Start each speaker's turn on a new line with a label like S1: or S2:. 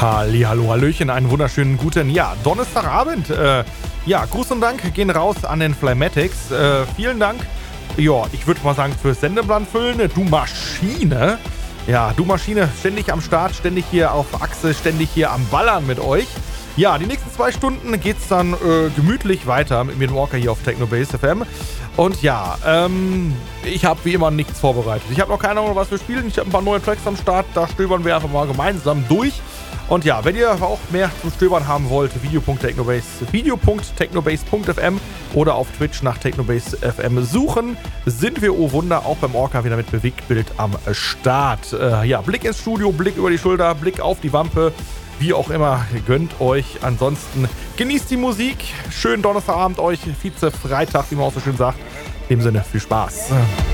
S1: Hallihallo, Hallöchen, einen wunderschönen guten, Donnerstagabend. Gruß und Dank gehen raus an den Flymatics. Vielen Dank, ich würde mal sagen, fürs Sendeplan füllen. Du Maschine. Ja, du Maschine, ständig am Start, ständig hier auf Achse, ständig hier am Ballern mit euch. Ja, die nächsten 2 Stunden geht's dann gemütlich weiter mit mir, Walker, hier auf Technobase FM. Und ich habe wie immer nichts vorbereitet. Ich habe noch keine Ahnung, was wir spielen. Ich habe ein paar neue Tracks am Start. Da stöbern wir einfach mal gemeinsam durch. Und ja, wenn ihr auch mehr zum Stöbern haben wollt, video.technobase.fm oder auf Twitch nach Technobase FM suchen, sind wir, oh Wunder, auch beim Orca wieder mit Bewegtbild am Start. Blick ins Studio, Blick über die Schulter, Blick auf die Wampe. Wie auch immer, gönnt euch. Ansonsten genießt die Musik. Schönen Donnerstagabend euch. Vize-Freitag, wie man auch so schön sagt. In dem Sinne, viel Spaß.